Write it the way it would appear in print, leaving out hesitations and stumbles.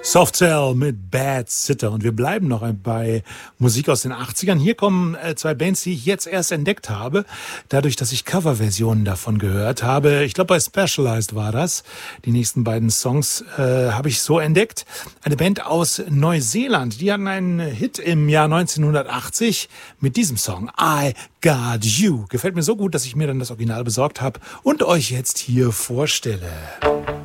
Soft Cell mit Bad Sitter und wir bleiben noch bei Musik aus den 80ern. Hier kommen zwei Bands, die ich jetzt erst entdeckt habe, dadurch, dass ich Coverversionen davon gehört habe. Ich glaube, bei Specialized war das. Die nächsten beiden Songs habe ich so entdeckt. Eine Band aus Neuseeland, die hatten einen Hit im Jahr 1980 mit diesem Song, I Got You. Gefällt mir so gut, dass ich mir dann das Original besorgt habe und euch jetzt hier vorstelle.